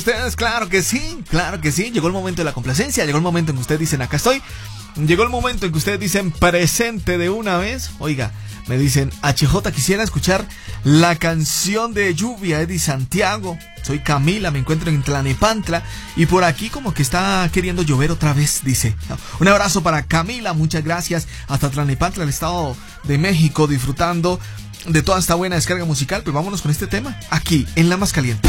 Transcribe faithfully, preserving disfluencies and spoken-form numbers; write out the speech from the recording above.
Ustedes, claro que sí, claro que sí. Llegó el momento de la complacencia, llegó el momento en que ustedes dicen acá estoy. Llegó el momento en que ustedes dicen presente de una vez. Oiga, me dicen H J, quisiera escuchar la canción de Lluvia, Eddie Santiago. Soy Camila, me encuentro en Tlanepantla y por aquí como que está queriendo llover otra vez, dice. Un abrazo para Camila, muchas gracias. Hasta Tlanepantla, el Estado de México, disfrutando de toda esta buena descarga musical. Pues vámonos con este tema, aquí en La Más Caliente.